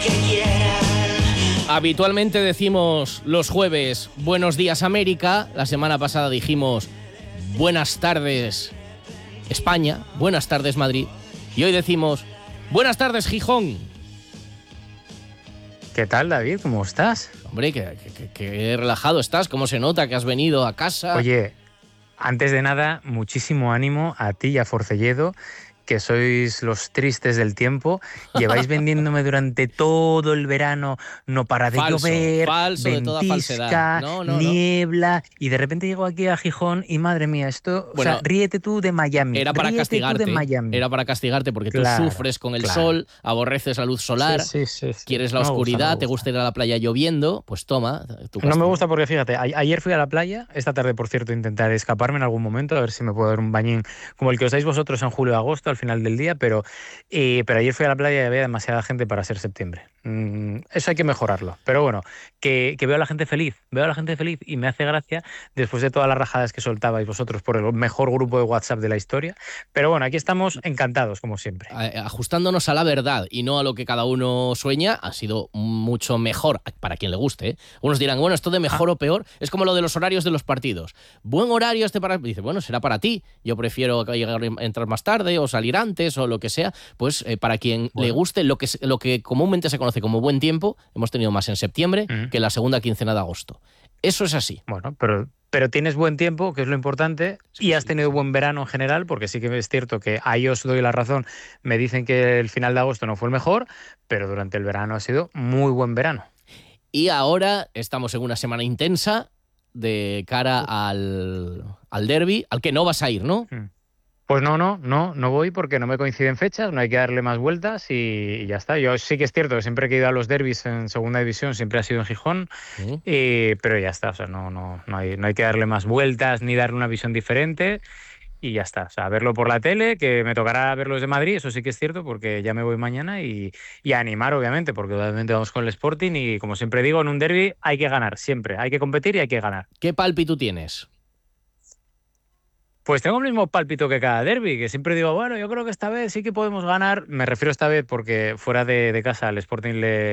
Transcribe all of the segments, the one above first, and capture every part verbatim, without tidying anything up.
Habitualmente decimos los jueves buenos días América, la semana pasada dijimos buenas tardes España, buenas tardes Madrid, y hoy decimos buenas tardes Gijón. ¿Qué tal, David? ¿Cómo estás? Hombre, que, que, que relajado estás, cómo se nota que has venido a casa. Oye, antes de nada, muchísimo ánimo a ti y a Forcelledo, que sois los tristes del tiempo. Lleváis vendiéndome durante todo el verano, no para de falso, llover, falso de toda falsedad. ventisca, No, no, niebla, no. Y de repente llego aquí a Gijón y madre mía, esto, bueno, o sea, ríete tú de Miami. Era para ríete castigarte, tú de Miami. Era para castigarte porque claro, tú sufres con el claro. sol, aborreces la luz solar, sí, sí, sí, sí. quieres la no oscuridad, gusta, te gusta ir a la playa lloviendo, pues toma. Tu no me gusta porque, fíjate, a- ayer fui a la playa, esta tarde, por cierto, intentaré escaparme en algún momento, a ver si me puedo dar un bañín como el que os dais vosotros en julio o agosto, al final del día, pero, eh, pero ayer fui a la playa y había demasiada gente para ser septiembre. Mm, eso hay que mejorarlo. Pero bueno, que, que veo a la gente feliz, veo a la gente feliz y me hace gracia después de todas las rajadas que soltabais vosotros por el mejor grupo de WhatsApp de la historia. Pero bueno, aquí estamos encantados, como siempre. Ajustándonos a la verdad y no a lo que cada uno sueña, ha sido mucho mejor para quien le guste, ¿eh? Unos dirán, bueno, esto de mejor ah. o peor es como lo de los horarios de los partidos. Buen horario este para... Dice, bueno, será para ti. Yo prefiero llegar, entrar más tarde o salir antes o lo que sea. Pues eh, para quien bueno. le guste lo que, lo que comúnmente se conoce como buen tiempo, hemos tenido más en septiembre uh-huh. que en la segunda quincena de agosto. Eso es así. Bueno, pero... Pero tienes buen tiempo, que es lo importante, y has tenido buen verano en general, porque sí que es cierto que ahí os doy la razón. Me dicen que el final de agosto no fue el mejor, pero durante el verano ha sido muy buen verano. Y ahora estamos en una semana intensa de cara al, al derbi, al que no vas a ir, ¿no? Pues no, no, no, no voy porque no me coinciden fechas, no hay que darle más vueltas y, y ya está. Yo sí que es cierto que siempre que he ido a los derbis en segunda división siempre ha sido en Gijón, ¿sí? y, pero ya está, o sea, no, no, no, hay, no hay que darle más vueltas ni darle una visión diferente y ya está. O sea, verlo por la tele, que me tocará verlos de Madrid, eso sí que es cierto porque ya me voy mañana y, y a animar obviamente, porque obviamente vamos con el Sporting y como siempre digo, en un derbi hay que ganar, siempre, hay que competir y hay que ganar. ¿Qué pálpito tienes? Pues tengo el mismo pálpito que cada derbi, que siempre digo, bueno, yo creo que esta vez sí que podemos ganar. Me refiero esta vez porque fuera de, de casa al Sporting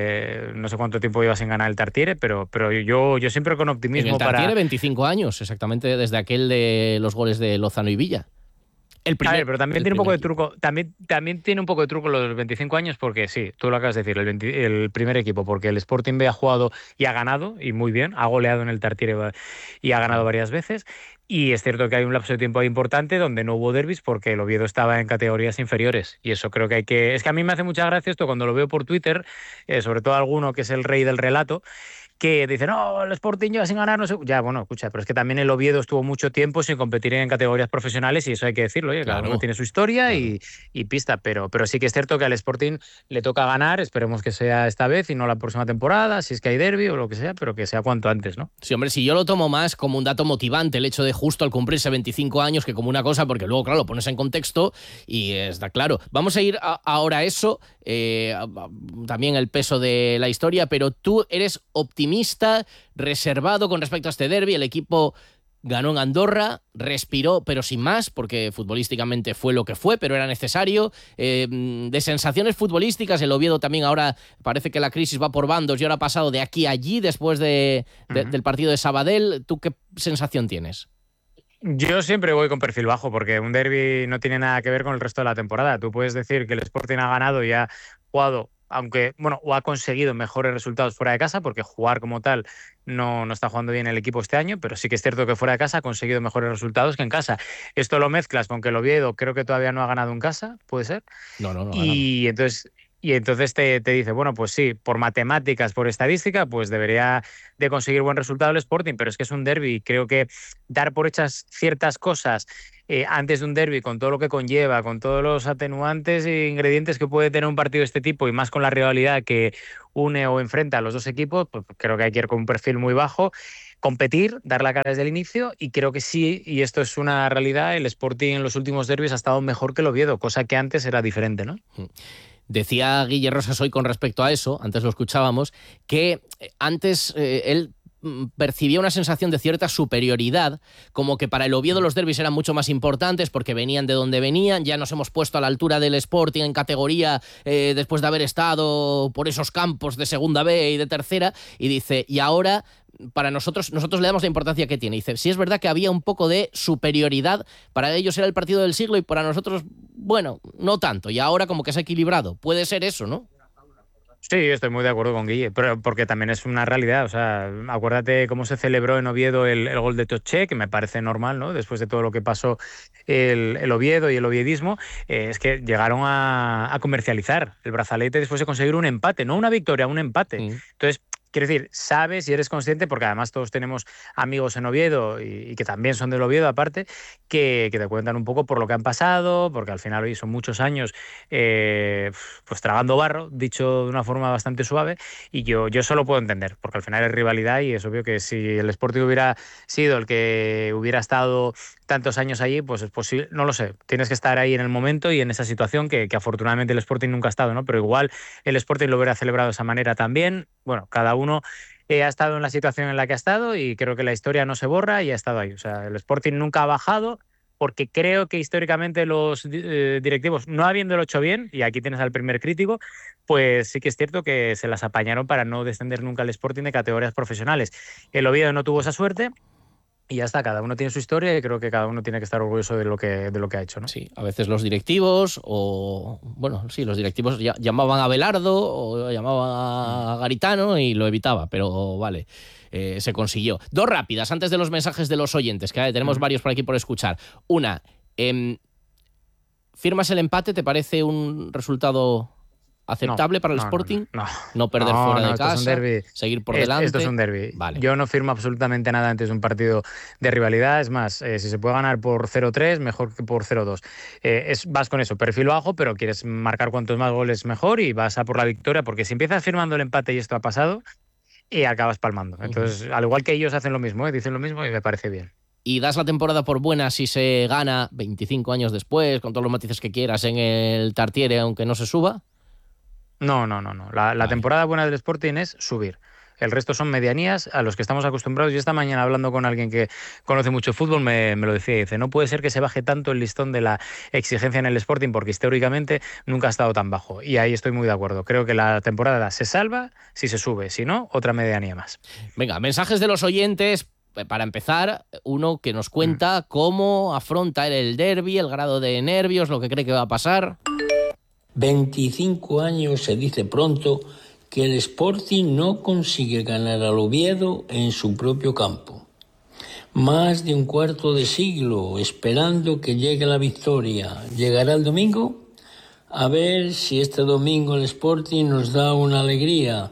le no sé cuánto tiempo lleva sin ganar el Tartiere, pero, pero yo, yo siempre con optimismo en el Tartiere para... veinticinco años, exactamente desde aquel de los goles de Lozano y Villa. El primer, a ver, pero también tiene un poco de truco, también, también tiene un poco de truco los veinticinco años porque sí, tú lo acabas de decir, el, veinte, el primer equipo, porque el Sporting B ha jugado y ha ganado, y muy bien, ha goleado en el Tartiere y ha ganado varias veces, y es cierto que hay un lapso de tiempo importante donde no hubo derbis porque el Oviedo estaba en categorías inferiores, y eso creo que hay que... Es que a mí me hace mucha gracia esto cuando lo veo por Twitter, eh, sobre todo alguno que es el rey del relato, que dice, no, el Sporting lleva sin ganar, no sé... Ya, bueno, escucha, pero es que también el Oviedo estuvo mucho tiempo sin competir en categorías profesionales y eso hay que decirlo, oye, claro, cada uno tiene su historia claro. y, y pista, pero, pero sí que es cierto que al Sporting le toca ganar, esperemos que sea esta vez y no la próxima temporada, si es que hay derbi o lo que sea, pero que sea cuanto antes, ¿no? Sí, hombre, si yo lo tomo más como un dato motivante, el hecho de justo al cumplirse veinticinco años, que como una cosa, porque luego, claro, lo pones en contexto y está claro. Vamos a ir a, ahora a eso, eh, a, a, también el peso de la historia, pero tú eres optimista, reservado con respecto a este derbi. El equipo ganó en Andorra, respiró, pero sin más, porque futbolísticamente fue lo que fue, pero era necesario. Eh, de sensaciones futbolísticas, el Oviedo también ahora parece que la crisis va por bandos y ahora ha pasado de aquí a allí después de, de, uh-huh. del partido de Sabadell. ¿Tú qué sensación tienes? Yo siempre voy con perfil bajo porque un derbi no tiene nada que ver con el resto de la temporada. Tú puedes decir que el Sporting ha ganado y ha jugado, aunque, bueno, o ha conseguido mejores resultados fuera de casa, porque jugar como tal no, no está jugando bien el equipo este año, pero sí que es cierto que fuera de casa ha conseguido mejores resultados que en casa. Esto lo mezclas con que el Oviedo creo que todavía no ha ganado en casa, ¿puede ser? No, no, no. Y entonces... Y entonces te, te dice, bueno, pues sí, por matemáticas, por estadística, pues debería de conseguir buen resultado el Sporting, pero es que es un derbi y creo que dar por hechas ciertas cosas eh, antes de un derbi, con todo lo que conlleva, con todos los atenuantes e ingredientes que puede tener un partido de este tipo y más con la rivalidad que une o enfrenta a los dos equipos, pues creo que hay que ir con un perfil muy bajo, competir, dar la cara desde el inicio y creo que sí, y esto es una realidad, el Sporting en los últimos derbis ha estado mejor que el Oviedo, cosa que antes era diferente, ¿no? Decía Guille Rosas hoy con respecto a eso, antes lo escuchábamos, que antes eh, él percibía una sensación de cierta superioridad, como que para el Oviedo los derbis eran mucho más importantes porque venían de donde venían, ya nos hemos puesto a la altura del Sporting en categoría eh, después de haber estado por esos campos de segunda B y de tercera, y dice, y ahora para nosotros, nosotros le damos la importancia que tiene. Dice, sí es verdad que había un poco de superioridad, para ellos era el partido del siglo y para nosotros, bueno, no tanto, y ahora como que se ha equilibrado. Puede ser eso, ¿no? Sí, estoy muy de acuerdo con Guille, pero porque también es una realidad. O sea, acuérdate cómo se celebró en Oviedo el, el gol de Toché, que me parece normal, ¿no? Después de todo lo que pasó el, el Oviedo y el oviedismo, eh, es que llegaron a, a comercializar el brazalete después de conseguir un empate, no una victoria, un empate. Mm. Entonces, quiero decir, sabes y eres consciente, porque además todos tenemos amigos en Oviedo y, y que también son del Oviedo aparte, que, que te cuentan un poco por lo que han pasado, porque al final hoy son muchos años eh, pues tragando barro, dicho de una forma bastante suave, y yo, yo eso lo puedo entender, porque al final es rivalidad y es obvio que si el Sporting hubiera sido el que hubiera estado tantos años allí, pues es posible, no lo sé, tienes que estar ahí en el momento y en esa situación que, que afortunadamente el Sporting nunca ha estado, ¿no? Pero igual el Sporting lo hubiera celebrado de esa manera también. Bueno, cada uno eh, ha estado en la situación en la que ha estado y creo que la historia no se borra y ha estado ahí. O sea, el Sporting nunca ha bajado porque creo que históricamente los eh, directivos, no habiéndolo hecho bien, y aquí tienes al primer crítico, pues sí que es cierto que se las apañaron para no descender nunca el Sporting de categorías profesionales. El Oviedo no tuvo esa suerte. Y ya está, cada uno tiene su historia y creo que cada uno tiene que estar orgulloso de lo que, de lo que ha hecho, ¿no? Sí, a veces los directivos o... Bueno, sí, los directivos ya, llamaban a Belardo o llamaban a Garitano y lo evitaba, pero vale, eh, se consiguió. Dos rápidas, antes de los mensajes de los oyentes, que eh, tenemos uh-huh. varios por aquí por escuchar. Una, eh, ¿firmas el empate? ¿Te parece un resultado aceptable no, para el no, Sporting? No, no, no perder no, fuera no, de casa, es seguir por es, delante. Esto es un derbi. Vale. Yo no firmo absolutamente nada antes de un partido de rivalidad. Es más, eh, si se puede ganar por cero tres, mejor que por cero dos. Eh, es, vas con eso, perfil bajo, pero quieres marcar cuantos más goles mejor y vas a por la victoria, porque si empiezas firmando el empate y esto ha pasado, y acabas palmando. Entonces, uh-huh. al igual que ellos hacen lo mismo, ¿eh? dicen lo mismo y me parece bien. ¿Y das la temporada por buena si se gana veinticinco años después, con todos los matices que quieras, en el Tartiere, aunque no se suba? No, no, no, no. La, la vale. temporada buena del Sporting es subir. El resto son medianías a los que estamos acostumbrados. Yo esta mañana hablando con alguien que conoce mucho fútbol me, me lo decía, dice, no puede ser que se baje tanto el listón de la exigencia en el Sporting porque históricamente nunca ha estado tan bajo. Y ahí estoy muy de acuerdo. Creo que la temporada se salva si se sube, si no, otra medianía más. Venga, mensajes de los oyentes. Para empezar, uno que nos cuenta mm. cómo afronta el derbi, el grado de nervios, lo que cree que va a pasar. veinticinco años se dice pronto que el Sporting no consigue ganar al Oviedo en su propio campo. Más de un cuarto de siglo esperando que llegue la victoria. ¿Llegará el domingo? A ver si este domingo el Sporting nos da una alegría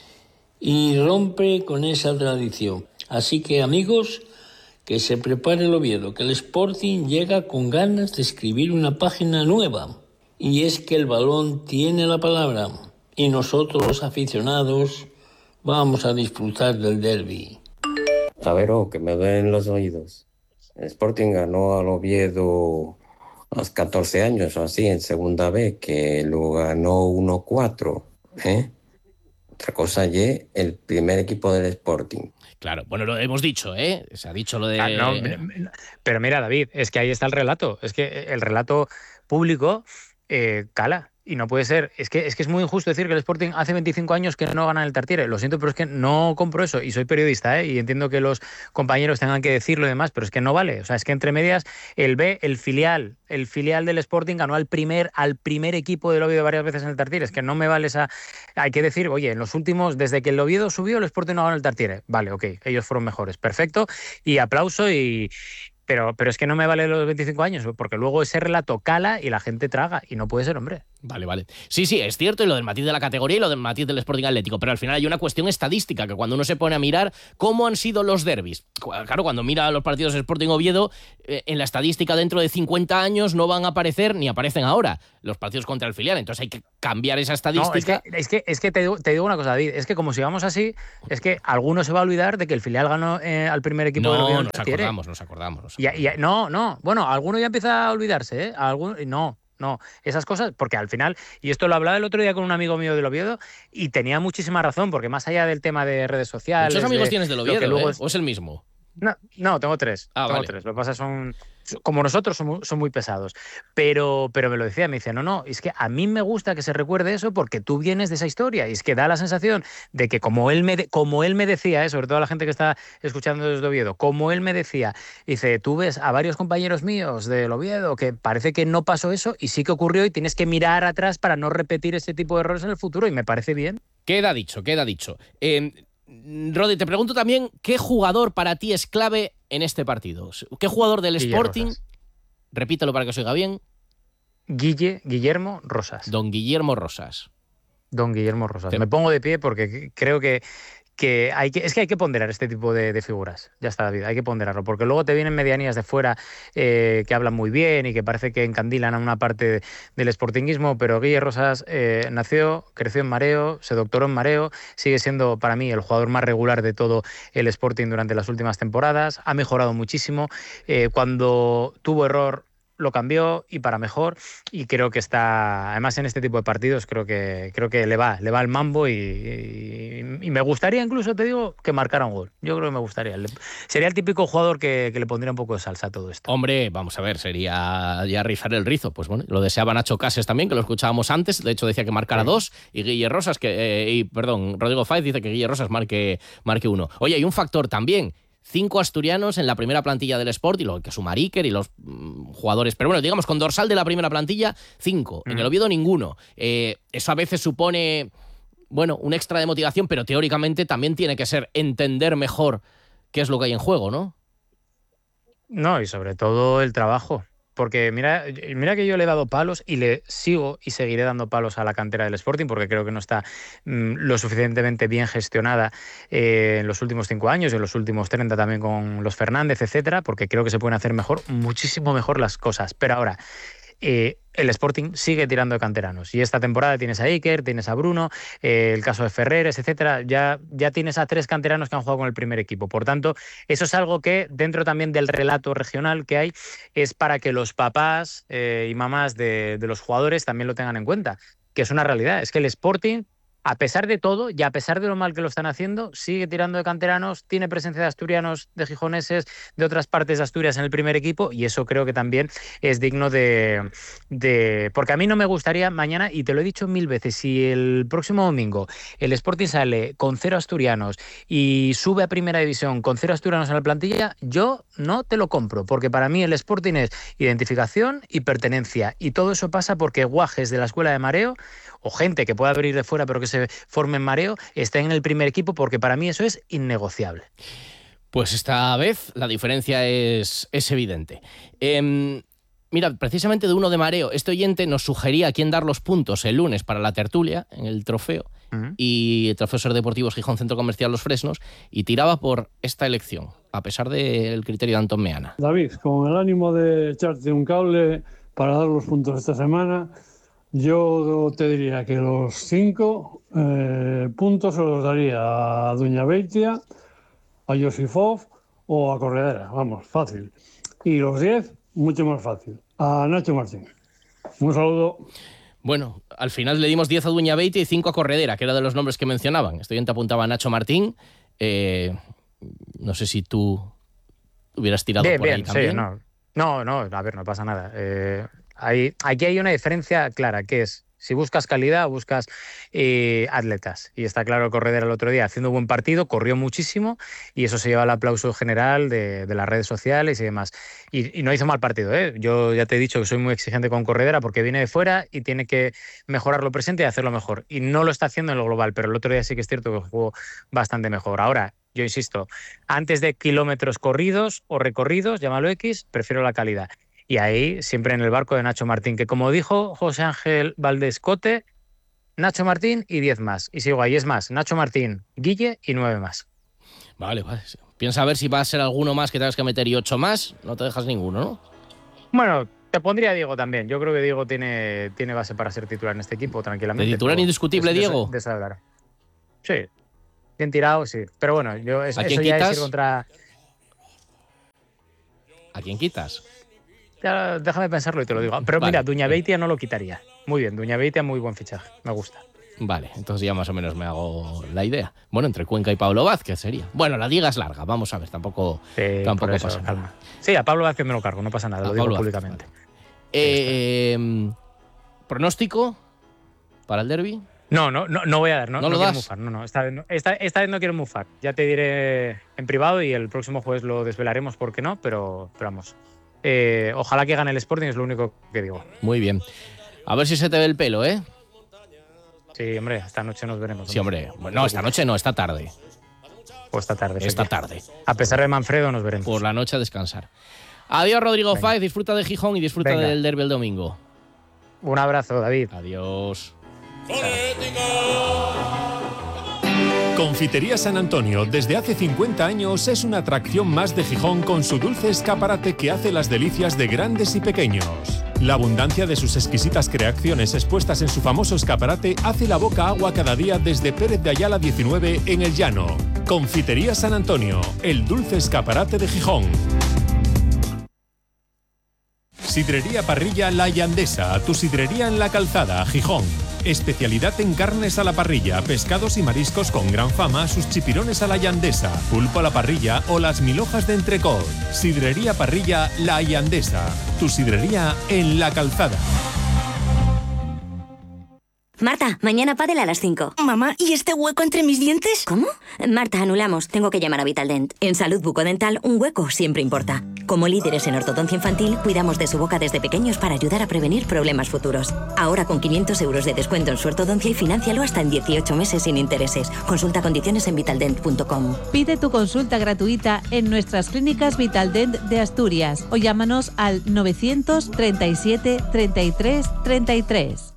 y rompe con esa tradición. Así que, amigos, que se prepare el Oviedo, que el Sporting llega con ganas de escribir una página nueva. Y es que el balón tiene la palabra y nosotros los aficionados vamos a disfrutar del derbi. A ver, oh, que me duelen los oídos. El Sporting ganó al Oviedo a los catorce años o así en segunda B, que lo ganó uno cuatro. ¿eh? Otra cosa y el primer equipo del Sporting. Claro, bueno, lo hemos dicho, ¿eh? Se ha dicho lo de... Ah, no, pero mira, David, es que ahí está el relato. Es que el relato público... Eh, cala. Y no puede ser. Es que, es que es muy injusto decir que el Sporting hace veinticinco años que no gana el Tartiere. Lo siento, pero es que no compro eso. Y soy periodista, ¿eh? Y entiendo que los compañeros tengan que decirlo y demás, pero es que no vale. O sea, es que entre medias, el B, el filial, el filial del Sporting ganó al primer, al primer equipo del Oviedo varias veces en el Tartiere. Es que no me vale esa... Hay que decir, oye, en los últimos, desde que el Oviedo subió, el Sporting no ganó el Tartiere. Vale, ok, ellos fueron mejores. Perfecto. Y aplauso y... Pero, pero es que no me vale los veinticinco años, porque luego ese relato cala y la gente traga, y no puede ser, hombre. Vale, vale. Sí, sí, es cierto, y lo del matiz de la categoría y lo del matiz del Sporting Atlético, pero al final hay una cuestión estadística, que cuando uno se pone a mirar cómo han sido los derbis, claro, cuando mira los partidos Sporting Oviedo, eh, en la estadística dentro de cincuenta años no van a aparecer, ni aparecen ahora, los partidos contra el filial, entonces hay que cambiar esa estadística. No, es que, es que, es que te, digo, te digo una cosa, David, es que como sigamos así, es que alguno se va a olvidar de que el filial ganó eh, al primer equipo no, del Oviedo. No, nos acordamos, nos acordamos. Nos acordamos. Y, y, no, no, bueno, alguno ya empieza a olvidarse, ¿eh? Alguno, no. no. Esas cosas, porque al final, y esto lo hablaba el otro día con un amigo mío del Oviedo, y tenía muchísima razón, porque más allá del tema de redes sociales... Muchos amigos de tienes del lo que Oviedo, luego ¿eh? es... ¿O es el mismo? No, no, tengo tres. Ah, tengo vale. tres. Lo que pasa son, como nosotros, son muy, son muy pesados. Pero, pero me lo decía, me dice, no, no, es que a mí me gusta que se recuerde eso porque tú vienes de esa historia. Y es que da la sensación de que como él me, de, como él me decía, ¿eh? Sobre todo la gente que está escuchando desde Oviedo, como él me decía, dice, tú ves a varios compañeros míos del Oviedo que parece que no pasó eso y sí que ocurrió y tienes que mirar atrás para no repetir ese tipo de errores en el futuro. Y me parece bien. Queda dicho, queda dicho. Eh, Rodi, te pregunto también, ¿qué jugador para ti es clave en este partido? ¿Qué jugador del Guille Sporting? Rosas. Repítelo para que se oiga bien. Guille, Guillermo Rosas. Don Guillermo Rosas. Don Guillermo Rosas. Te... Me pongo de pie porque creo que, que, hay que es que hay que ponderar este tipo de, de figuras. Ya está, David, hay que ponderarlo. Porque luego te vienen medianías de fuera eh, que hablan muy bien y que parece que encandilan a una parte del sportinguismo, pero Guille Rosas eh, nació, creció en Mareo, se doctoró en Mareo, sigue siendo para mí el jugador más regular de todo el Sporting durante las últimas temporadas, ha mejorado muchísimo. Eh, cuando tuvo error, lo cambió y para mejor, y creo que está, además en este tipo de partidos creo que creo que le va, le va el mambo y, y, y me gustaría incluso, te digo, que marcara un gol. Yo creo que me gustaría. Le, sería el típico jugador que, que le pondría un poco de salsa a todo esto. Hombre, vamos a ver, sería ya rizar el rizo. Pues bueno, lo deseaba Nacho Cases también, que lo escuchábamos antes. De hecho, decía que marcara sí. dos y Guille Rosas, que, eh, y perdón, Rodrigo Faiz dice que Guille Rosas marque, marque uno. Oye, hay un factor también. Cinco asturianos en la primera plantilla del Sport, y lo que suma Iker y los mmm, jugadores, pero bueno, digamos con dorsal de la primera plantilla, cinco. En el Oviedo ninguno. Eh, eso a veces supone, bueno, un extra de motivación, pero teóricamente también tiene que ser entender mejor qué es lo que hay en juego, ¿no? No, y sobre todo el trabajo. Porque mira, mira que yo le he dado palos y le sigo y seguiré dando palos a la cantera del Sporting porque creo que no está mmm, lo suficientemente bien gestionada eh, en los últimos cinco años, en los últimos treinta también con los Fernández, etcétera, porque creo que se pueden hacer mejor, muchísimo mejor las cosas. Pero ahora, eh, el Sporting sigue tirando de canteranos y esta temporada tienes a Iker, tienes a Bruno, eh, el caso de Ferreres, etcétera, ya, ya tienes a tres canteranos que han jugado con el primer equipo. Por tanto, eso es algo que dentro también del relato regional que hay es para que los papás eh, y mamás de, de los jugadores también lo tengan en cuenta, que es una realidad, es que el Sporting, a pesar de todo y a pesar de lo mal que lo están haciendo, sigue tirando de canteranos, tiene presencia de asturianos, de gijoneses, de otras partes de Asturias en el primer equipo, y eso creo que también es digno de, de... Porque a mí no me gustaría mañana, y te lo he dicho mil veces, si el próximo domingo el Sporting sale con cero asturianos y sube a primera división con cero asturianos en la plantilla, yo no te lo compro, porque para mí el Sporting es identificación y pertenencia, y todo eso pasa porque guajes de la escuela de Mareo o gente que pueda venir de fuera pero que se forme en Mareo estén en el primer equipo, porque para mí eso es innegociable. Pues esta vez la diferencia es, es evidente. Eh, mira, precisamente de uno de Mareo, este oyente nos sugería a quién dar los puntos el lunes para la tertulia en el trofeo, uh-huh. y el trofeo Ser Deportivos Gijón Centro Comercial Los Fresnos, y tiraba por esta elección, a pesar del criterio de Antón Meana. David, con el ánimo de echarte un cable para dar los puntos esta semana, yo te diría que los cinco eh, puntos se los daría a Doña Beitia, a Josifov o a Corredera, vamos, fácil. Y los diez, mucho más fácil, a Nacho Martín. Un saludo. Bueno, al final le dimos diez a Doña Beitia y cinco a Corredera, que era de los nombres que mencionaban. Este oyente apuntaba a Nacho Martín. Eh, no sé si tú hubieras tirado bien, por bien, ahí también. Sí, no. no, no, a ver, no pasa nada. Eh... Hay, aquí hay una diferencia clara, que es si buscas calidad o buscas eh, atletas. Y está claro que Corredera el otro día haciendo un buen partido, corrió muchísimo y eso se lleva el aplauso general de, de las redes sociales y demás. Y, y no hizo mal partido, ¿eh? Yo ya te he dicho que soy muy exigente con Corredera porque viene de fuera y tiene que mejorar lo presente y hacerlo mejor. Y no lo está haciendo en lo global, pero el otro día sí que es cierto que jugó bastante mejor. Ahora, yo insisto, antes de kilómetros corridos o recorridos, llámalo X, prefiero la calidad. Y ahí, siempre en el barco de Nacho Martín, que como dijo José Ángel Valdés Cote, Nacho Martín y diez más. Y sigo ahí, es más, Nacho Martín, Guille y nueve más. Vale, vale. Piensa a ver si va a ser alguno más que tengas que meter y ocho más. No te dejas ninguno, ¿no? Bueno, te pondría a Diego también. Yo creo que Diego tiene, tiene base para ser titular en este equipo, tranquilamente. ¿De titular indiscutible, de, Diego? De, de, de hablar. Sí. Bien tirado, sí. Pero bueno, yo, es, ¿A eso quién ya quitas? es ir contra... ¿A quién quitas? Ya, déjame pensarlo y te lo digo. Pero Vale. mira, Duñabeitia no lo quitaría. Muy bien, Duñabeitia, muy buen fichaje. Me gusta. Vale, entonces ya más o menos me hago la idea. Bueno, entre Cuenca y Pablo Vázquez sería. Bueno, la liga es larga, vamos a ver, tampoco, Sí, tampoco eso, pasa calma. nada. Sí, a Pablo Vázquez me lo cargo, no pasa nada, A lo digo Pablo Vázquez, públicamente. vale. Eh, ¿Pronóstico para el derbi? No, no, no, no voy a dar, no, ¿No no lo quiero das? mufar, no, no, esta vez no, esta, esta vez no quiero mufar. Ya te diré en privado y el próximo jueves lo desvelaremos, ¿por qué no? Pero, pero vamos, eh, ojalá que gane el Sporting, es lo único que digo. Muy bien. A ver si se te ve el pelo, ¿eh? Sí, hombre, esta noche nos veremos. Sí, hombre. No, esta noche no, esta tarde. O esta tarde. Esta sé que- tarde. A pesar de Manfredo nos veremos. Por la noche a descansar. Adiós, Rodrigo Venga. Fáez. Disfruta de Gijón y disfruta Venga. del derbi el domingo. Un abrazo, David. Adiós. Confitería San Antonio, desde hace cincuenta años, es una atracción más de Gijón con su dulce escaparate que hace las delicias de grandes y pequeños. La abundancia de sus exquisitas creaciones expuestas en su famoso escaparate hace la boca agua cada día desde Pérez de Ayala diecinueve en El Llano. Confitería San Antonio, el dulce escaparate de Gijón. Sidrería Parrilla La Llandesa, tu sidrería en la Calzada, Gijón. Especialidad en carnes a la parrilla, pescados y mariscos con gran fama, sus chipirones a la llandesa, pulpo a la parrilla o las mil hojas de entrecot. Sidrería Parrilla La Llandesa, tu sidrería en la Calzada. Marta, mañana pádel a las cinco. Mamá, ¿y este hueco entre mis dientes? ¿Cómo? Marta, anulamos. Tengo que llamar a Vitaldent. En salud bucodental, un hueco siempre importa. Como líderes en ortodoncia infantil, cuidamos de su boca desde pequeños para ayudar a prevenir problemas futuros. Ahora con quinientos euros de descuento en su ortodoncia y financialo hasta en dieciocho meses sin intereses. Consulta condiciones en vitaldent punto com. Pide tu consulta gratuita en nuestras clínicas Vitaldent de Asturias o llámanos al novecientos treinta y siete treinta y tres treinta y tres.